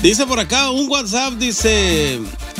Dice por acá un WhatsApp, dice,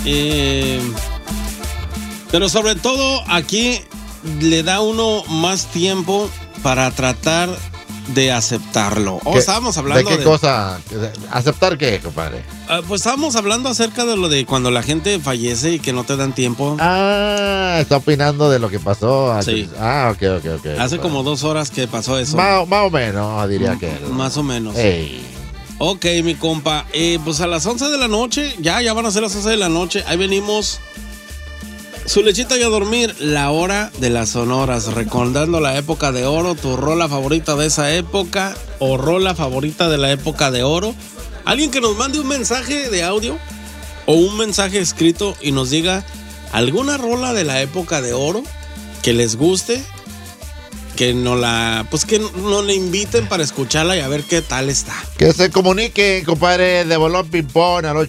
pero sobre todo aquí le da uno más tiempo para tratar de aceptarlo. Estábamos hablando ¿De qué cosa? ¿Aceptar qué, compadre? Pues estábamos hablando acerca de lo de cuando la gente fallece y que no te dan tiempo. Está opinando de lo que pasó. Sí. Ok. Hace como 2 horas que pasó eso. Más o menos, diría que. Más o menos. Ey. Ok, mi compa. Pues a las 11 de la noche, ya van a ser las 11 de la noche. Ahí venimos. Su lechita y a dormir, la hora de las sonoras, recordando la época de oro, tu rola favorita de esa época o rola favorita de la época de oro. Alguien que nos mande un mensaje de audio o un mensaje escrito y nos diga alguna rola de la época de oro que les guste, que no le inviten para escucharla y a ver qué tal está. Que se comuniquen, compadre, de Bolón Ping-Pong al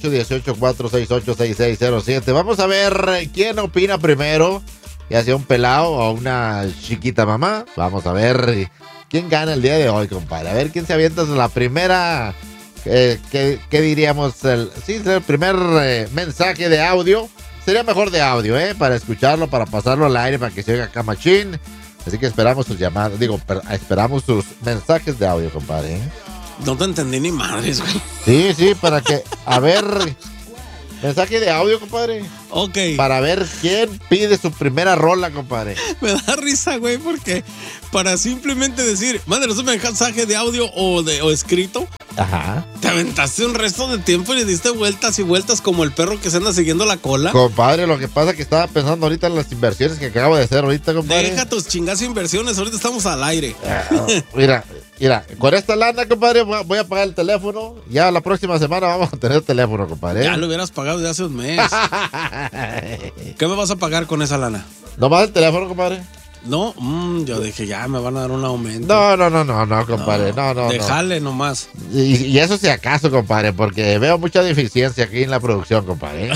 818-468-6607. Vamos a ver quién opina primero, ya sea un pelado o una chiquita mamá. Vamos a ver quién gana el día de hoy, compadre. A ver quién se avienta la primera, ¿qué diríamos? El primer mensaje de audio. Sería mejor de audio, para escucharlo, para pasarlo al aire, para que se oiga acá machín. Así que esperamos sus llamadas, esperamos sus mensajes de audio, compadre. No te entendí ni madres, güey. Sí, para que, a ver, mensaje de audio, compadre. Ok. Para ver quién pide su primera rola, compadre. Me da risa, güey, porque para simplemente decir, mándanos un mensaje de audio o escrito. Ajá. Te aventaste un resto de tiempo y le diste vueltas y vueltas como el perro que se anda siguiendo la cola. Compadre, lo que pasa es que estaba pensando ahorita en las inversiones que acabo de hacer ahorita, compadre. Deja tus chingas inversiones, ahorita estamos al aire. Mira, con esta lana, compadre, voy a pagar el teléfono. Ya la próxima semana vamos a tener teléfono, compadre. Ya lo hubieras pagado desde hace un mes. ¿Qué me vas a pagar con esa lana? ¿Nomás el teléfono, compadre? No, yo dije, ya me van a dar un aumento. No, compadre, no. Déjale nomás. Y eso si acaso, compadre, porque veo mucha deficiencia aquí en la producción, compadre.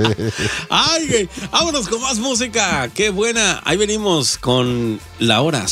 Ay, güey, vámonos con más música. Qué buena. Ahí venimos con la hora